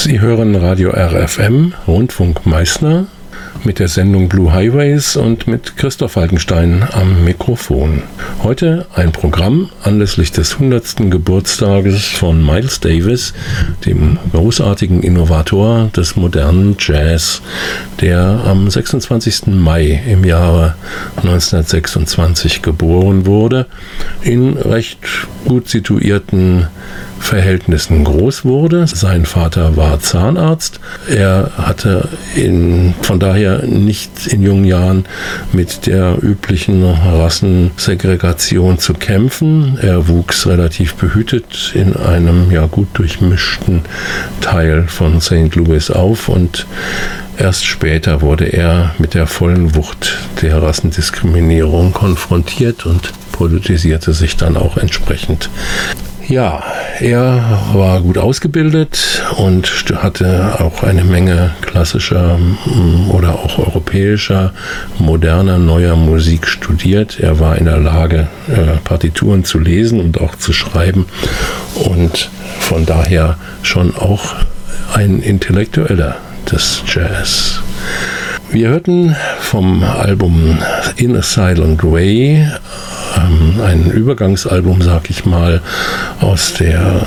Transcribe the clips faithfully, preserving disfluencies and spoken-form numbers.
Sie hören Radio R F M, Rundfunk Meißner, mit der Sendung Blue Highways und mit Christoph Falkenstein am Mikrofon. Heute ein Programm anlässlich des hundertsten Geburtstages von Miles Davis, dem großartigen Innovator des modernen Jazz, der am sechsundzwanzigsten Mai im Jahre neunzehnhundertsechsundzwanzig geboren wurde, in recht gut situierten Verhältnissen groß wurde. Sein Vater war Zahnarzt. Er hatte in, von daher nicht in jungen Jahren mit der üblichen Rassensegregation zu kämpfen. Er wuchs relativ behütet in einem ja gut durchmischten Teil von Sankt Louis auf und erst später wurde er mit der vollen Wucht der Rassendiskriminierung konfrontiert und politisierte sich dann auch entsprechend. Ja, er war gut ausgebildet und hatte auch eine Menge klassischer oder auch europäischer, moderner, neuer Musik studiert. Er war in der Lage, Partituren zu lesen und auch zu schreiben und von daher schon auch ein Intellektueller des Jazz. Wir hörten vom Album In a Silent Way, ein Übergangsalbum, sag ich mal, aus der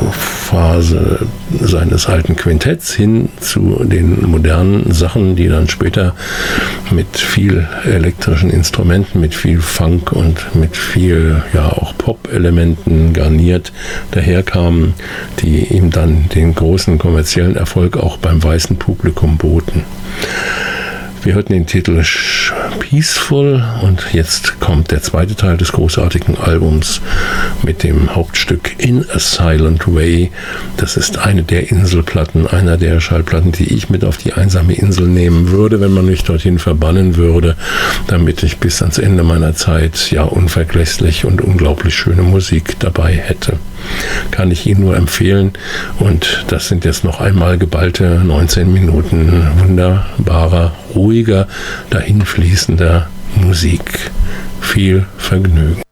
Phase seines alten Quintetts hin zu den modernen Sachen, die dann später mit viel elektrischen Instrumenten, mit viel Funk und mit viel, ja, auch Pop-Elementen garniert daherkamen, die ihm dann den großen kommerziellen Erfolg auch beim weißen Publikum boten. Wir hörten den Titel Peaceful und jetzt kommt der zweite Teil des großartigen Albums mit dem Hauptstück In a Silent Way. Das ist eine der Inselplatten, einer der Schallplatten, die ich mit auf die einsame Insel nehmen würde, wenn man mich dorthin verbannen würde, damit ich bis ans Ende meiner Zeit ja unvergleichlich und unglaublich schöne Musik dabei hätte. Kann ich Ihnen nur empfehlen und das sind jetzt noch einmal geballte neunzehn Minuten wunderbarer, ruhiger, dahinfließender Musik. Viel Vergnügen.